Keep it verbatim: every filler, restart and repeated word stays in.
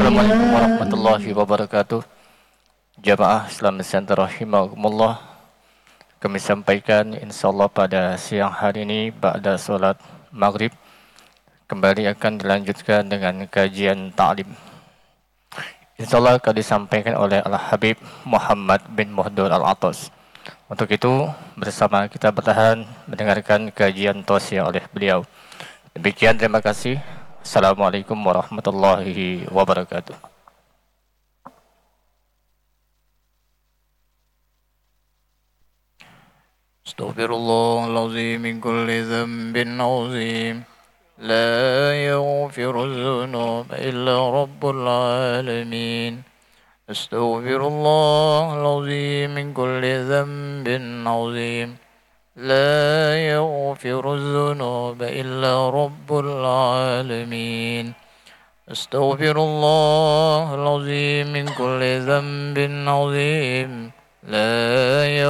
Assalamualaikum warahmatullahi wabarakatuh. Jamaah Islam Center rahimakumullah. Kami sampaikan insyaallah pada siang hari ini ba'da solat maghrib kembali akan dilanjutkan dengan kajian ta'lim. Insyaallah akan disampaikan oleh Al-Habib Muhammad bin Muhdur Al-Atas. Untuk itu bersama kita bertahan mendengarkan kajian tausiah oleh beliau. Demikian, terima kasih. Assalamualaikum warahmatullahi wabarakatuh. Astaghfirullahalazim min kulli dhanbin azim. La yaghfiru dhunuba illa rabbul alamin. Astaghfirullahalazim min kulli dhanbin azim. لا يغفر الذنوب إلا رب العالمين. أستغفر الله العظيم من كل ذنب عظيم. لا